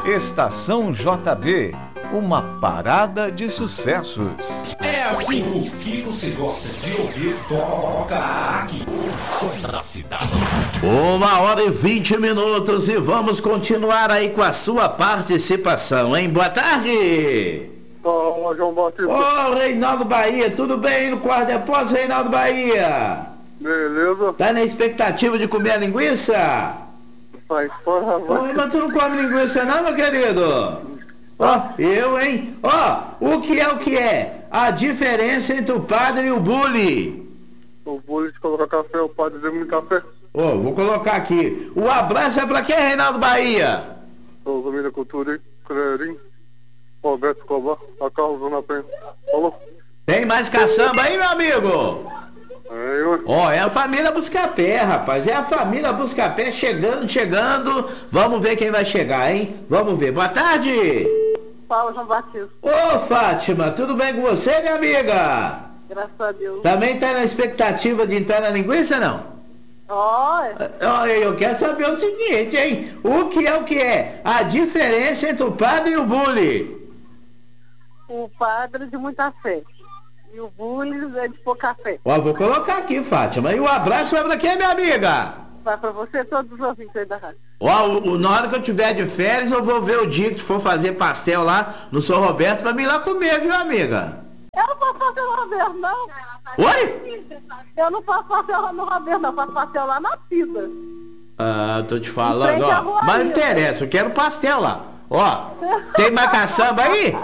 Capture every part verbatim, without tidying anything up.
Estação J B, uma parada de sucessos. É assim, o que você gosta de ouvir, toca aqui. O som da cidade. Uma hora e vinte minutos e vamos continuar aí com a sua participação, hein? Boa tarde! Ô, João Batista. Ô, Reinaldo Bahia, tudo bem no quarto depósito, Reinaldo Bahia? Beleza? Tá na expectativa de comer a linguiça? Sai fora, Ô, rapaz. mas tu não come linguiça não, meu querido? Ó, eu, hein? Ó, o que é o que é? A diferença entre o padre e o bully. O bolo de colocar café, o padre deu muito café. Ó, vou colocar aqui. O abraço é pra quem, Reinaldo Bahia? Ô, família Cultura, hein? Crerim, Roberto Escobar, a Carlos Zona Penha. Falou? Tem mais caçamba aí, meu amigo? É, eu. Ó, é a família Buscapé, rapaz. É a família Buscapé chegando, chegando. Vamos ver quem vai chegar, hein? Vamos ver. Boa tarde. Fala, João Batista. Ô, Fátima, tudo bem com você, minha amiga? Graças a Deus. Também tá na expectativa de entrar na linguiça, não? Olha, Olha, eu quero saber o seguinte, hein? O que é o que é? A diferença entre o padre e o bully. o padre de muita fé. E o bullying é de pouca fé. Ó, vou colocar aqui, Fátima. E o abraço vai pra quem, minha amiga? Vai pra você e todos os ouvintes aí da rádio. Ó, o- o- na hora que eu tiver de férias, eu vou ver o dia que tu for fazer pastel lá no São Roberto pra mim ir lá comer, viu, amiga? Eu não posso fazer no Roberto, não. Oi? Eu não posso fazer no Roberto, não. Eu faço pastel lá na Pisa. Ah, tô te Em falando, frente à ó. rua Mas não Ilha. interessa, eu quero pastel lá. Ó, tem mais caçamba aí?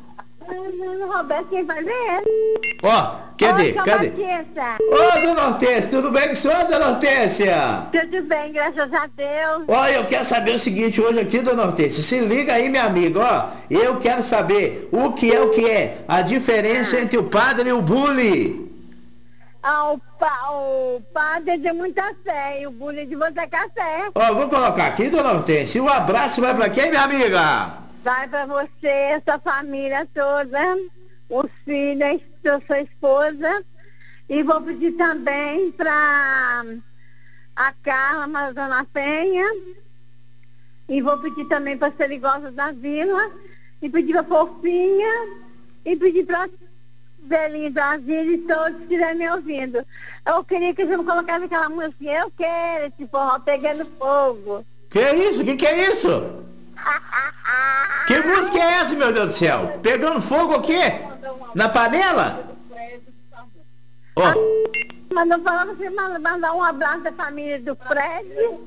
No Roberto, quem vai ver é ele. Ó, cadê? Oi, João Cadê? Batista. Ô, dona Hortência, tudo bem com o senhor, dona Hortência? Tudo bem, graças a Deus. Olha, eu quero saber o seguinte hoje aqui, dona Hortência. Se liga aí, minha amiga, ó. Eu quero saber o que é o que é. A diferença entre o padre e o bully. Ah, o, pa, o padre é de muita fé e o bullying de muita café. Ó, vou colocar aqui, dona Hortência. E o abraço vai pra quem, minha amiga? Vai pra você, sua família toda, os filhos, a sua esposa. E vou pedir também pra a Carla Mazona Penha. E vou pedir também pra Serigosa da Vila. E pedir pra Fofinha. E pedir pra Belinha da Vila e todos que estiverem me ouvindo. Eu queria que você me colocasse aquela música. Eu quero esse forró pegando fogo. Que isso? Que que é isso? Que música é essa, meu Deus do céu? Pegando fogo o quê? Na panela? Ó, Mandou falar pra você ma- mandar um abraço da família do Fred.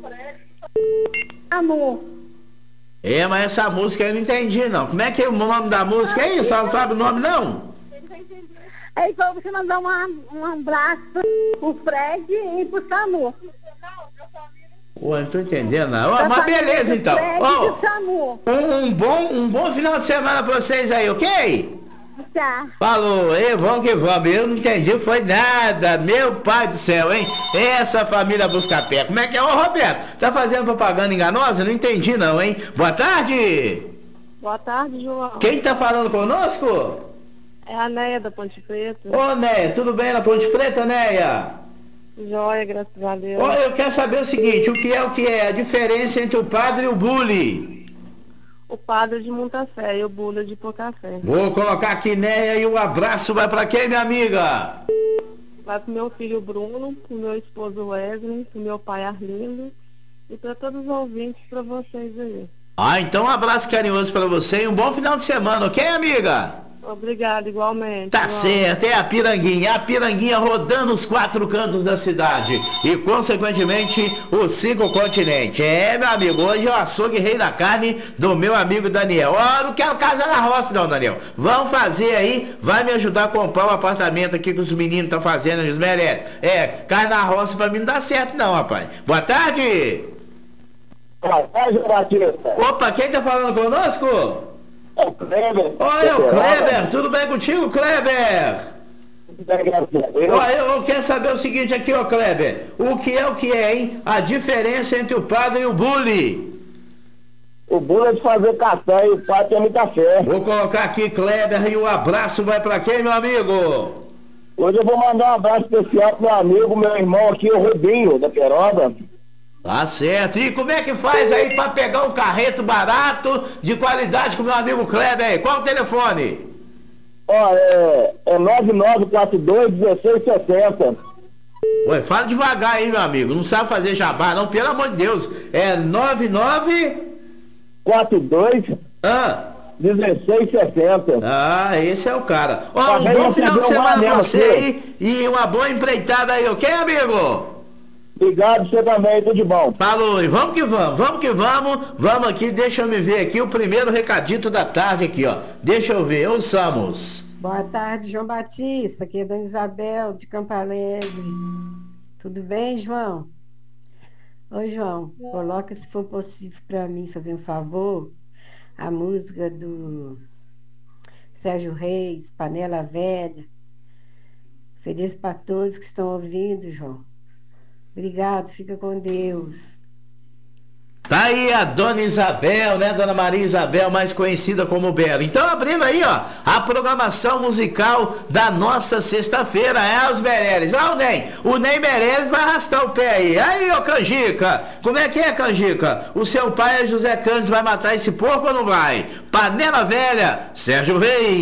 Amor. é, mas essa música eu não entendi, não. Como é que é o nome da música aí? Você não sabe o nome, não? Aí falou pra você mandar uma, um abraço pro Fred e pro Samu. Ué, não tô entendendo, não. Ó, Da mas família beleza, do então. Fred Ó, e do Samu. um, um bom, um bom final de semana pra vocês aí, ok? Tá. Falou, e vamos que vamos. Eu não entendi, foi nada. Meu pai do céu, hein? Essa família Buscapé. Como é que é? Ô, Roberto, tá fazendo propaganda enganosa? Não entendi, não, hein? Boa tarde. Boa tarde, João. Quem tá falando conosco? É a Neia da Ponte Preta. Ô, Néia, tudo bem na Ponte Preta, Néia? Joia, graças a Deus. Ó, eu quero saber o seguinte, o que é o que é? A diferença entre o padre e o bully. O padre de muita fé e o bullying de pouca fé. Vou colocar aqui, Néia, e o abraço vai pra quem, minha amiga? Vai pro meu filho Bruno, pro meu esposo Wesley, pro meu pai Arlindo e para todos os ouvintes, para vocês aí. Ah, então um abraço carinhoso pra você e um bom final de semana, ok, amiga? Obrigada, igualmente. Tá João. certo, é a Piranguinha, a Piranguinha rodando os quatro cantos da cidade e, consequentemente, os cinco continentes. É, meu amigo, hoje é o açougue rei da carne do meu amigo Daniel. Ó, eu não quero casa na roça não, Daniel. Vamos fazer aí, vai me ajudar a comprar um apartamento aqui que os meninos estão fazendo, eles merecem. É, carne na roça pra mim não dá certo não, rapaz. Boa tarde! Boa tarde, Batista. Opa, quem tá falando conosco? É o Kleber. Olha, o Kleber, tudo bem contigo, Kleber? Graças a Deus. Ó, eu, eu quero saber o seguinte aqui, ó, Kleber. O que é o que é, hein? A diferença entre o padre e o bully. O bolo é de fazer café e o pai tem muita fé. Vou colocar aqui, Kleber, e o abraço vai pra quem, meu amigo? Hoje eu vou mandar um abraço especial pro meu amigo, meu irmão aqui, o Rubinho, da Peroba. Tá certo. E como é que faz aí pra pegar um carreto barato, de qualidade, com o meu amigo Kleber aí? Qual o telefone? Ó, é, é nove nove quatro dois, um seis sete zero. Ué, fala devagar aí, meu amigo. Não sabe fazer jabá, não, pelo amor de Deus. É nove nove quatro dois, Ah, um seis sete zero. ah, esse é o cara. Ó, Tá um bem, bom eu final de peguei um semana pra anel você aqui. aí e uma boa empreitada aí, ok, amigo? Obrigado, você também, tudo de bom. Falou, e vamos que vamos, vamos que vamos. Vamos aqui, deixa eu me ver aqui o primeiro recadito da tarde aqui, ó. Deixa eu ver, ouçamos. Boa tarde, João Batista, aqui é Dona Isabel, de Campo Alegre. Tudo bem, João? Ô, João, coloca, se for possível para mim fazer um favor, a música do Sérgio Reis, Panela Velha. Ofereço para todos que estão ouvindo, João. Obrigado, fica com Deus. Tá aí a Dona Isabel, né? Dona Maria Isabel, mais conhecida como Bela. Então, abrindo aí, ó, a programação musical da nossa sexta-feira é os Meirelles. Ah, o Ney. O Ney Meirelles vai arrastar o pé aí. Aí, ô Canjica. Como é que é, Canjica? O seu pai, José Cândido, vai matar esse porco ou não vai? Panela Velha, Sérgio Reis.